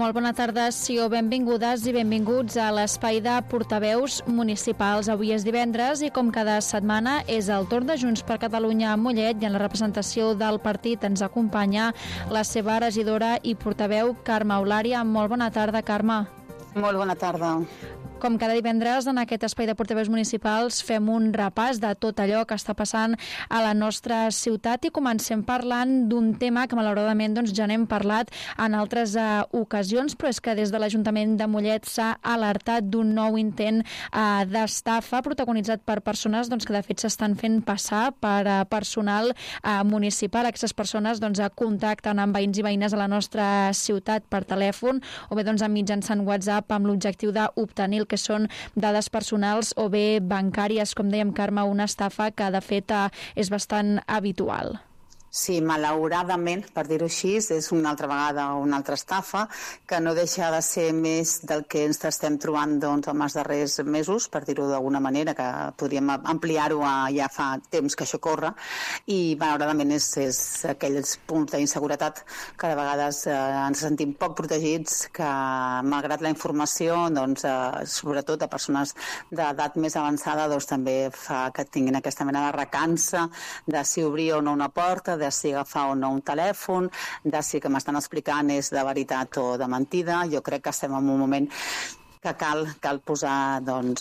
Molt bona tarda, Sió, benvingudes i benvinguts a l'espai de portaveus municipals. Avui és divendres i com cada setmana és el torn de Junts per Catalunya a Mollet i en la representació del partit ens acompanya la seva regidora i portaveu Carme Eulària. Molt bona tarda, Carme. Molt bona tarda. Com cada divendres, en aquest espai de portaveus municipals fem un repàs de tot allò que està passant a la nostra ciutat i comencem parlant d'un tema que malauradament ja n'hem parlat en altres ocasions, però és que des de l'Ajuntament de Mollet s'ha alertat d'un nou intent d'estafa protagonitzat per persones que de fet s'estan fent passar per personal municipal. Aquestes persones contacten amb veïns i veïnes a la nostra ciutat per telèfon o bé mitjançant WhatsApp amb l'objectiu d'obtenir el que són dades personals o bé bancàries, com dèiem, Carme, una estafa que de fet és bastant habitual. Sí, malauradament, per dir-ho així, és una altra vegada una altra estafa que no deixa de ser més del que ens estem trobant en els darrers mesos, per dir-ho d'alguna manera, que podríem ampliar-ho ja fa temps que això corre, i malauradament és aquells punts d'inseguretat que de vegades ens sentim poc protegits, que malgrat la informació, sobretot a persones d'edat més avançada, també fa que tinguin aquesta mena de recança de si obrir o no una porta, de si agafar o no un telèfon, de si que m'estan explicant és de veritat o de mentida. Jo crec que estem en un moment que cal posar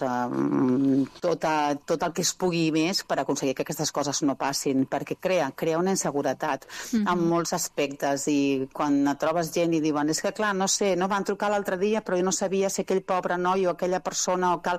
tot el que es pugui més per aconseguir que aquestes coses no passin, perquè crea una inseguretat en molts aspectes, i quan et trobes gent i diuen és que clar, no sé, no van trucar l'altre dia però jo no sabia si aquell pobre noi o aquella persona o cal...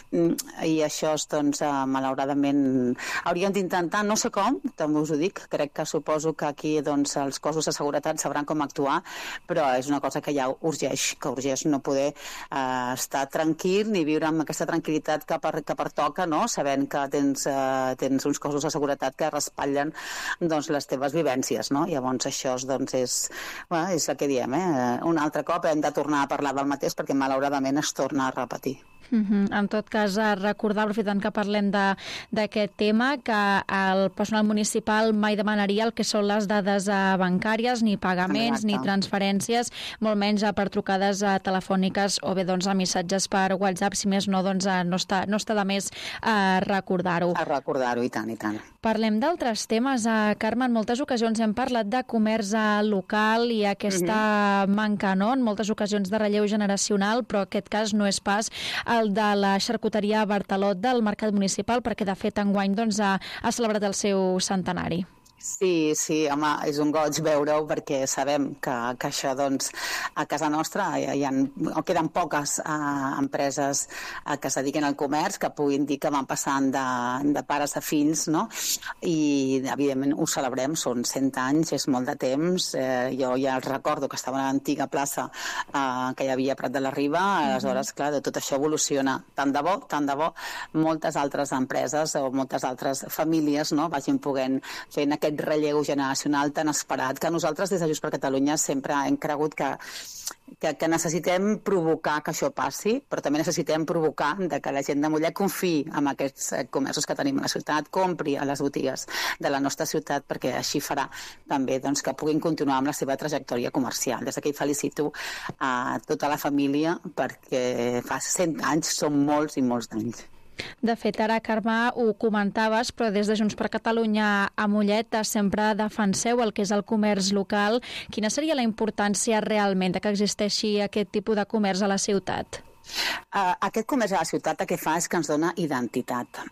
i això malauradament hauríem d'intentar, no sé com, també us ho dic, crec que suposo que aquí els cossos de seguretat sabran com actuar, però és una cosa que ja urgeix no poder estar tranquil ni viure amb aquesta tranquil·litat que pertoca, no? Sabent que tens uns cossos de seguretat que respallen les teves vivències, no? Llavors això és el que diem, un altre cop hem de tornar a parlar del mateix perquè malauradament es torna a repetir. En tot cas, recordar, aprofitant que parlem d'aquest tema, que el personal municipal mai demanaria el que són les dades bancàries, ni pagaments, ni transferències, molt menys per trucades telefòniques o bé a missatges per WhatsApp, si més no, no està de més recordar-ho. A recordar-ho, i tant, i tant. Parlem d'altres temes. Carme, en moltes ocasions hem parlat de comerç local i aquesta manca, no?, en moltes ocasions de relleu generacional, però aquest cas no és pas el de la xarcuteria Bartalot del Mercat Municipal, perquè de fet enguany ha celebrat el seu centenari. Sí, home, és un goig veure-ho perquè sabem que això, a casa nostra queden poques empreses que es dediquen al comerç, que puguin dir que van passant de pares a fills, no? I evidentment ho celebrem, són 100 anys, és molt de temps. Jo ja recordo que estava a l'antiga plaça que hi havia a Prat de la Riba, aleshores, clar, de tot això evoluciona. Tant de bo, moltes altres empreses o moltes altres famílies vagin podent fer aquest relleu generacional tan esperat, que nosaltres des de Junts per Catalunya sempre hem cregut que necessitem provocar que això passi, però també necessitem provocar que la gent de Mollet confiï en aquests comerços que tenim a la ciutat, compri a les botigues de la nostra ciutat, perquè així farà també que puguin continuar amb la seva trajectòria comercial. Des d'aquí felicito a tota la família perquè fa 100 anys, són molts i molts d'anys. De fet, ara, Carme, ho comentaves, però des de Junts per Catalunya a Mollet sempre defenseu el que és el comerç local. Quina seria la importància realment que existeixi aquest tipus de comerç a la ciutat? Aquest comerç a la ciutat el que fa és que ens dona identitat.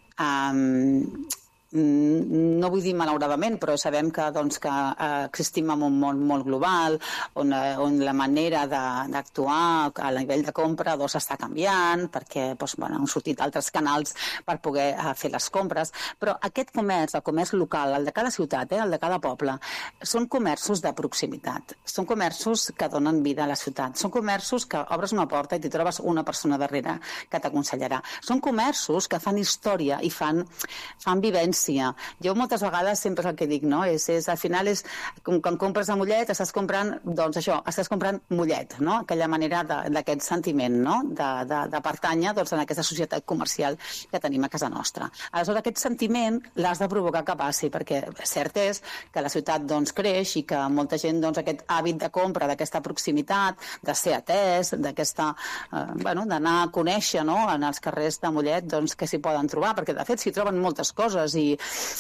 No vull dir malauradament, però sabem que existim en un món molt global on la manera d'actuar a nivell de compra està canviant perquè han sortit altres canals per poder fer les compres, però aquest comerç, el comerç local, el de cada ciutat, el de cada poble, són comerços de proximitat, són comerços que donen vida a la ciutat, són comerços que obres una porta i t'hi trobes una persona darrere que t'aconsellarà, són comerços que fan història i fan vivència denúncia. Jo moltes vegades sempre és el que dic, no? Al final és, quan compres a Mollet, estàs comprant, doncs això, estàs comprant Mollet, no? Aquella manera d'aquest sentiment, no? De pertànyer, doncs, en aquesta societat comercial que tenim a casa nostra. Aleshores, aquest sentiment l'has de provocar que passi, perquè cert és que la ciutat, doncs, creix i que molta gent, doncs, aquest hàbit de compra, d'aquesta proximitat, de ser atès, d'aquesta, d'anar a conèixer, no?, en els carrers de Mollet, doncs, què s'hi poden trobar, perquè de fet s'hi troben moltes coses i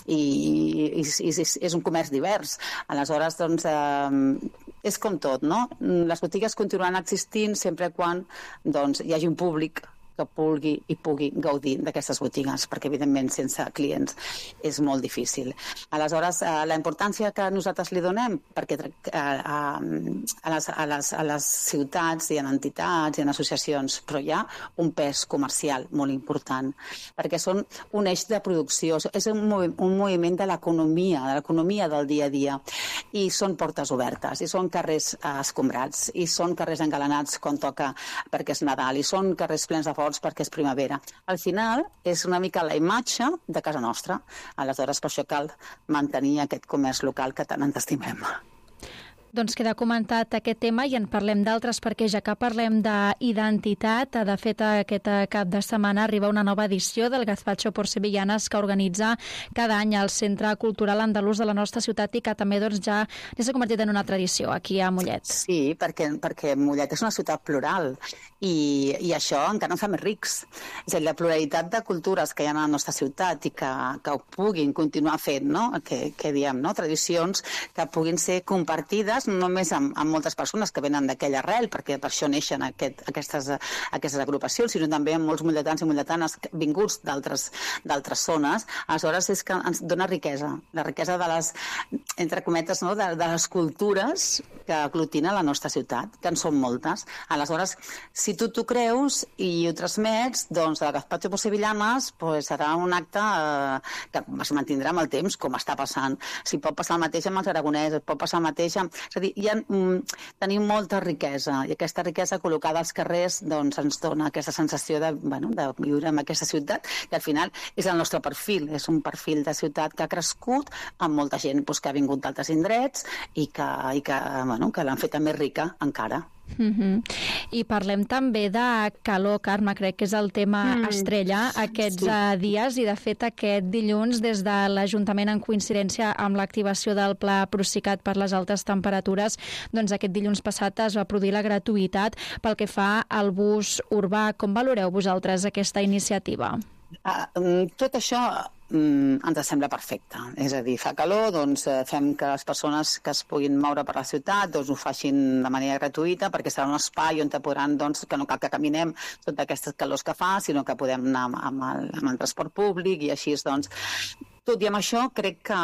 és un comerç divers. Aleshores, doncs, és com tot, no? Les botigues continuaran existint sempre quan, doncs, hi hagi un públic que vulgui i pugui gaudir d'aquestes botigues, perquè evidentment sense clients és molt difícil. Aleshores, la importància que nosaltres li donem, perquè a les ciutats hi ha entitats, hi ha associacions, però hi ha un pes comercial molt important, perquè són un eix de producció, és un moviment de l'economia del dia a dia, i són portes obertes, i són carrers escombrats, i són carrers engalanats quan toca perquè és Nadal, i són carrers plens de focs perquè és primavera. Al final és una mica la imatge de casa nostra. Aleshores, per això cal mantenir aquest comerç local que tant ens estimem. Doncs queda comentat aquest tema i en parlem d'altres, perquè ja que parlem d'identitat, de fet aquest cap de setmana arriba una nova edició del Gazpacho por Sevillanas que organitza cada any el Centre Cultural Andalús de la nostra ciutat i que també doncs, ja s'ha convertit en una tradició aquí a Mollet. Sí, perquè Mollet és una ciutat plural i això encara ens fa més rics. És a dir, la pluralitat de cultures que hi ha a la nostra ciutat i que ho puguin continuar fent, no? Que diem, no? Tradicions que puguin ser compartides no només amb moltes persones que venen d'aquella arrel, perquè per això neixen aquestes agrupacions, sinó també amb molts molletans i molletanes vinguts d'altres zones. Aleshores és que ens dona riquesa, la riquesa de les, entre cometes, no? de les cultures que aglutina la nostra ciutat, que en són moltes. Aleshores, si tu t'ho creus i ho transmets, doncs el Gazpacho por Sevillanas serà un acte que es mantindrà amb el temps, com està passant. Si pot passar el mateix amb els aragonesos, pot passar el mateix amb... És a dir, tenim molta riquesa i aquesta riquesa col·locada als carrers doncs, ens dona aquesta sensació de viure en aquesta ciutat, que al final és el nostre perfil, és un perfil de ciutat que ha crescut amb molta gent que ha vingut d'altres indrets i que l'han fet més rica encara. I parlem també de calor, Carme, crec que és el tema estrella aquests dies, i de fet aquest dilluns des de l'Ajuntament, en coincidència amb l'activació del Pla Procicat per les altes temperatures, doncs aquest dilluns passat es va produir la gratuïtat pel que fa al bus urbà. Com valoreu vosaltres aquesta iniciativa? Tot això ens sembla perfecte. És a dir, fa calor, doncs fem que les persones que es puguin moure per la ciutat doncs ho facin de manera gratuïta, perquè serà un espai on podran, doncs, que no cal que caminem tot aquestes calors que fa, sinó que podem anar amb el transport públic i així, doncs. Tot i amb això, crec que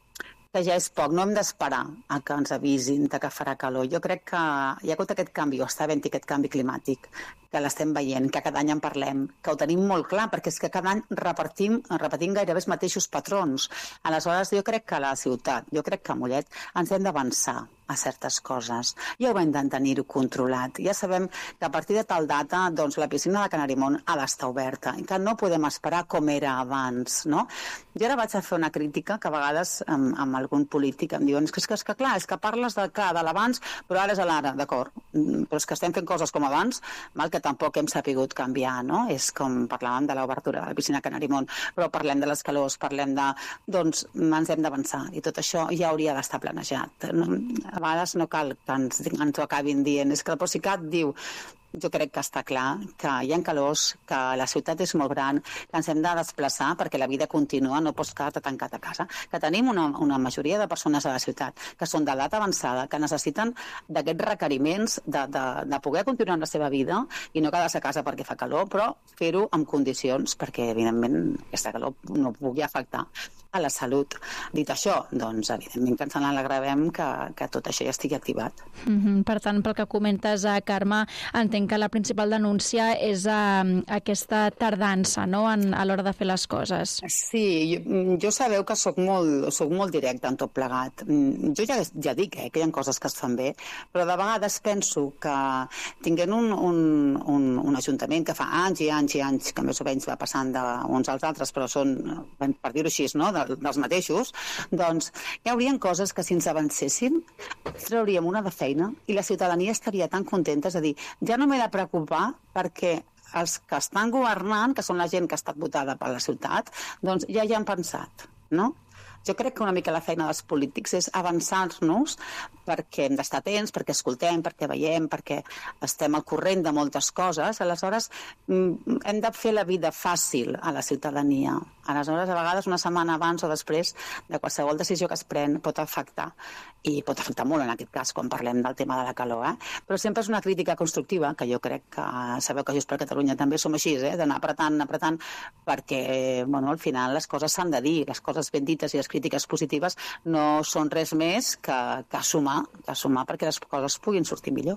ja és poc, no hem d'esperar a que ens avisin que farà calor. Jo crec que hi ha hagut aquest canvi, o està havent-hi aquest canvi climàtic, que l'estem veient, que cada any en parlem, que ho tenim molt clar, perquè és que cada any repetim gairebé els mateixos patrons. Aleshores, jo crec que a la ciutat, jo crec que a Mollet ens hem d'avançar a certes coses. Ja ho hem de tenir-ho controlat. Ja sabem que a partir de tal data doncs, la piscina de Canarimont ha d'estar oberta i que no podem esperar com era abans, no? Jo ara vaig a fer una crítica que a vegades amb algun polític em diuen és que clar, és que parles de l'abans, però ara és l'ara, d'acord. Però és que estem fent coses com abans, mal que tampoc hem sapigut canviar, no? És com parlàvem de l'obertura de la piscina de Canarimont, però parlem de les calors, parlem de... Doncs ens hem d'avançar i tot això ja hauria d'estar planejat. A vegades no cal que ens ho acabin dient. És que el Procicat diu... Jo crec que està clar que hi ha calors, que la ciutat és molt gran, que ens hem de desplaçar perquè la vida continua, no pots quedar-te tancat a casa, que tenim una majoria de persones a la ciutat que són d'edat avançada, que necessiten d'aquests requeriments de poder continuar amb la seva vida i no quedar-se a casa perquè fa calor, però fer-ho amb condicions perquè, evidentment, aquesta calor no pugui afectar a la salut. Dit això, doncs, evidentment que ens n'alegrem que tot això ja estigui activat. Per tant, pel que comentes, Carme, entenc entenc que la principal denúncia és aquesta tardança, no?, a l'hora de fer les coses. Sí, jo sabeu que soc molt directa en tot plegat. Jo ja dic que hi ha coses que es fan bé, però de vegades penso que tinguent un ajuntament que fa anys i anys i anys que més o menys va passant d'uns als altres, però són, per dir-ho així, no?, dels mateixos, doncs hi haurien coses que si ens avancessin trauríem una de feina i la ciutadania estaria tan contenta, és a dir, ja no m'he de preocupar perquè els que estan governant, que són la gent que ha estat votada per la ciutat, doncs ja hi han pensat, no? Jo crec que una mica la feina dels polítics és avançar-nos perquè hem d'estar atents, perquè escoltem, perquè veiem, perquè estem al corrent de moltes coses. Aleshores, hem de fer la vida fàcil a la ciutadania. Aleshores, a vegades, una setmana abans o després de qualsevol decisió que es pren pot afectar. I pot afectar molt, en aquest cas, quan parlem del tema de la calor. Però sempre és una crítica constructiva, que jo crec que sabeu que Junts per Catalunya també som així, d'anar apretant, perquè al final les coses s'han de dir, les coses ben dites i les crítiques positives no són res més que sumar perquè les coses puguin sortir millor.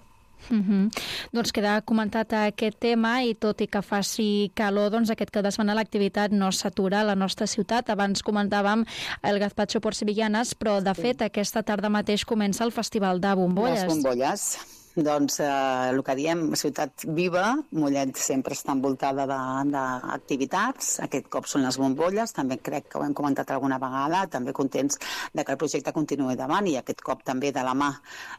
Doncs queda comentat aquest tema i tot i que faci calor, doncs aquest cap de setmana l'activitat no s'atura a la nostra ciutat. Abans comentàvem el Gazpacho por Sevillanas, però de fet aquesta tarda mateix comença el Festival de Bombolles. Les bombolles. Doncs el que diem, ciutat viva, Mollet sempre està envoltada d'activitats, aquest cop són les bombolles, també crec que ho hem comentat alguna vegada, també contents de que el projecte continuï davant i aquest cop també de la mà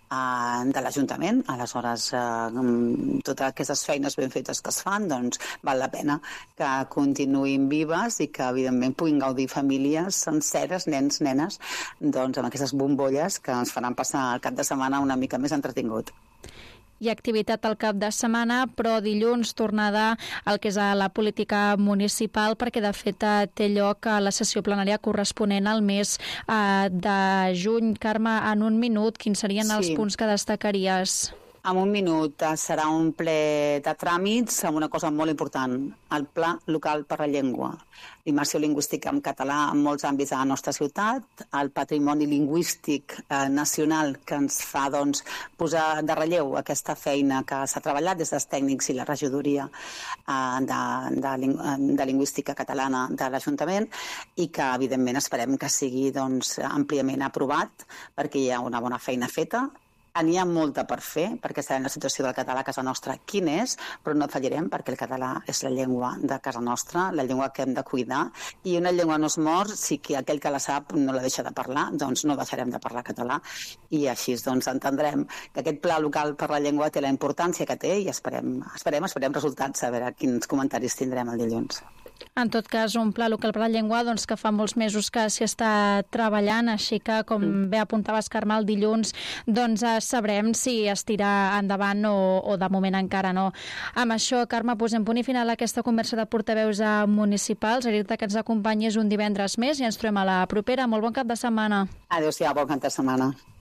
de l'Ajuntament. Aleshores, totes aquestes feines ben fetes que es fan, doncs val la pena que continuïn vives i que evidentment puguin gaudir famílies senceres, nens, nenes, doncs amb aquestes bombolles que ens faran passar el cap de setmana una mica més entretingut. Hi ha activitat al cap de setmana, però dilluns tornada al que és a la política municipal, perquè de fet té lloc a la sessió plenària corresponent al mes de juny. Carme, en un minut, quins serien els punts que destacaries? En un minut serà un ple de tràmits amb una cosa molt important, el Pla Local per la Llengua. L'immersió lingüística en català en molts àmbits de la nostra ciutat, el patrimoni lingüístic nacional que ens fa posar de relleu aquesta feina que s'ha treballat des dels tècnics i la regidoria de lingüística catalana de l'Ajuntament i que evidentment esperem que sigui àmpliament aprovat perquè hi ha una bona feina feta. N'hi ha molta per fer, perquè sabem la situació del català a casa nostra quin és, però no fallirem perquè el català és la llengua de casa nostra, la llengua que hem de cuidar, i una llengua no es mor si aquell que la sap no la deixa de parlar, doncs no deixarem de parlar català, i així entendrem que aquest pla local per la llengua té la importància que té i esperem resultats, a veure quins comentaris tindrem el dilluns. En tot cas, un pla local per la llengua que fa molts mesos que s'hi està treballant, així que, com bé apuntaves, Carme, el dilluns sabrem si es tira endavant o de moment encara no. Amb això, Carme, posem punt i final a aquesta conversa de portaveus municipals. Agrair-te que ens acompanyis un divendres més i ens trobem a la propera. Molt bon cap de setmana. Adéu-siau, bon cap de setmana.